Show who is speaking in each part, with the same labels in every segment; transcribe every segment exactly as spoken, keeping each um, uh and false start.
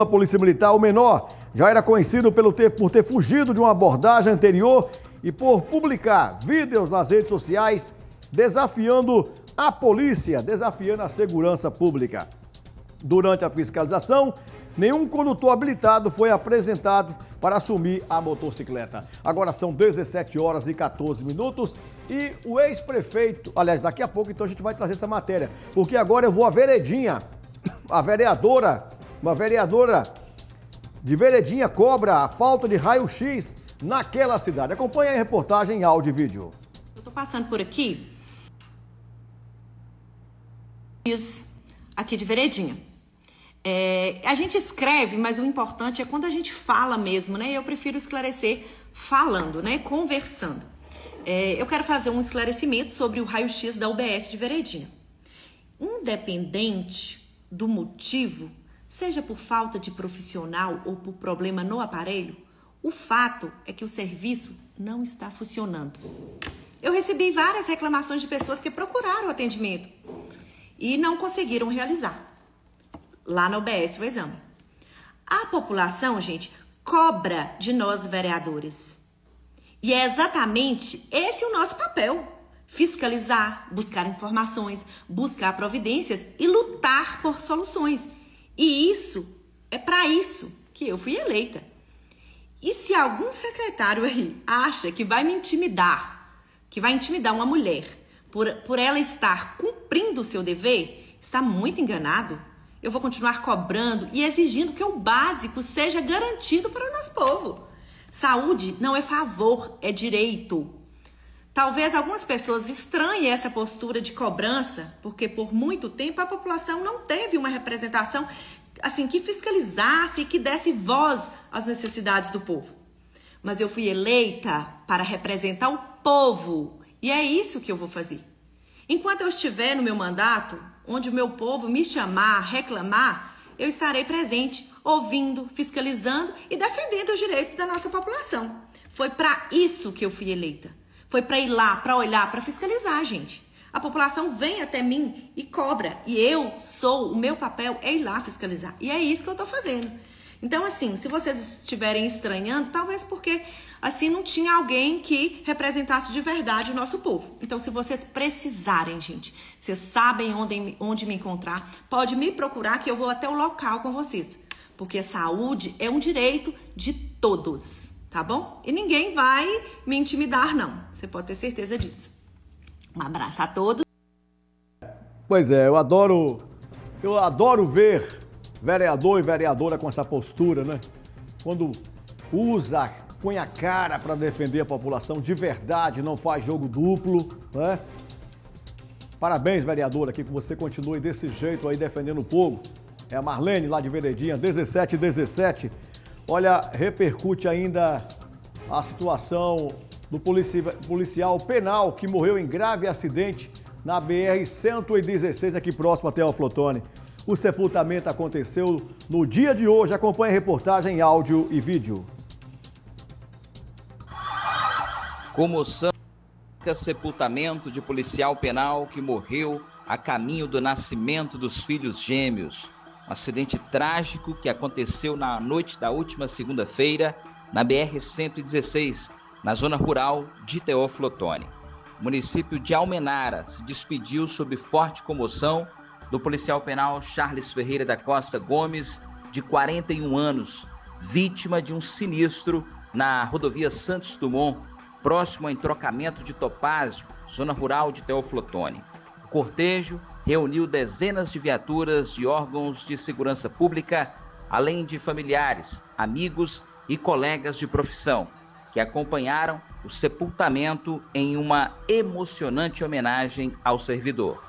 Speaker 1: A Polícia Militar, o menor já era conhecido pelo ter, por ter fugido de uma abordagem anterior e por publicar vídeos nas redes sociais desafiando a polícia, desafiando a segurança pública. Durante a fiscalização, nenhum condutor habilitado foi apresentado para assumir a motocicleta. Agora são dezessete horas e quatorze minutos e o ex-prefeito, aliás, daqui a pouco então a gente vai trazer essa matéria, porque agora eu vou à Veredinha, a vereadora, uma vereadora de Veredinha cobra a falta de raio-x naquela cidade. Acompanhe a reportagem em áudio e vídeo.
Speaker 2: Eu tô passando por aqui, aqui de Veredinha. É, a gente escreve, mas o importante é quando a gente fala mesmo, né? Eu prefiro esclarecer falando, né? Conversando. É, eu quero fazer um esclarecimento sobre o raio-x da U B S de Veredinha. Independente do motivo, seja por falta de profissional ou por problema no aparelho, o fato é que o serviço não está funcionando. Eu recebi várias reclamações de pessoas que procuraram atendimento e não conseguiram realizar lá na U B S o exame. A população, gente, cobra de nós vereadores. E é exatamente esse o nosso papel. Fiscalizar, buscar informações, buscar providências e lutar por soluções. E isso, é para isso que eu fui eleita. E se algum secretário aí acha que vai me intimidar, que vai intimidar uma mulher por, por ela estar cumprindo o seu dever, está muito enganado. Eu vou continuar cobrando e exigindo que o básico seja garantido para o nosso povo. Saúde não é favor, é direito. Talvez algumas pessoas estranhem essa postura de cobrança, porque por muito tempo a população não teve uma representação assim que fiscalizasse e que desse voz às necessidades do povo. Mas eu fui eleita para representar o povo e é isso que eu vou fazer. Enquanto eu estiver no meu mandato, onde o meu povo me chamar, reclamar, eu estarei presente, ouvindo, fiscalizando e defendendo os direitos da nossa população. Foi para isso que eu fui eleita. Foi para ir lá, para olhar, para fiscalizar, gente. A população vem até mim e cobra. E eu sou, o meu papel é ir lá fiscalizar. E é isso que eu estou fazendo. Então, assim, se vocês estiverem estranhando, talvez porque, assim, não tinha alguém que representasse de verdade o nosso povo. Então, se vocês precisarem, gente, vocês sabem onde, onde me encontrar, pode me procurar que eu vou até o local com vocês. Porque a saúde é um direito de todos, tá bom? E ninguém vai me intimidar, não. Você pode ter certeza disso. Um abraço a todos.
Speaker 1: Pois é, eu adoro, eu adoro ver vereador e vereadora com essa postura, né? Quando usa, põe a cara para defender a população de verdade, não faz jogo duplo, né? Parabéns, vereadora, que você continue desse jeito aí defendendo o povo. É a Marlene lá de Veredinha, dezessete dezessete. Olha, repercute ainda a situação do polici policial penal que morreu em grave acidente na B R cento e dezesseis, aqui próximo até o Flotone. O sepultamento aconteceu no dia de hoje. Acompanhe a reportagem em áudio e vídeo.
Speaker 3: Comoção, sepultamento de policial penal que morreu a caminho do nascimento dos filhos gêmeos. Um acidente trágico que aconteceu na noite da última segunda-feira na B R cento e dezesseis, na zona rural de Teófilo Otoni. O município de Almenara se despediu sob forte comoção do policial penal Charles Ferreira da Costa Gomes, de quarenta e um anos, vítima de um sinistro na rodovia Santos Dumont, próximo ao entrocamento de Topázio, zona rural de Teófilo Otoni. O cortejo reuniu dezenas de viaturas de órgãos de segurança pública, além de familiares, amigos e colegas de profissão, que acompanharam o sepultamento em uma emocionante homenagem ao servidor.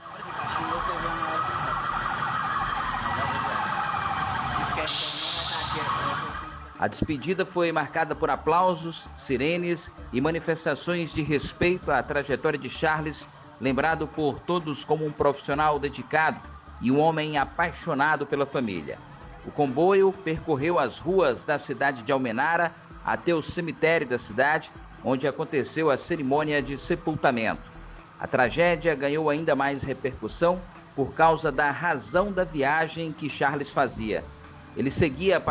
Speaker 3: A despedida foi marcada por aplausos, sirenes e manifestações de respeito à trajetória de Charles, lembrado por todos como um profissional dedicado e um homem apaixonado pela família. O comboio percorreu as ruas da cidade de Almenara até o cemitério da cidade, onde aconteceu a cerimônia de sepultamento. A tragédia ganhou ainda mais repercussão por causa da razão da viagem que Charles fazia. Ele seguia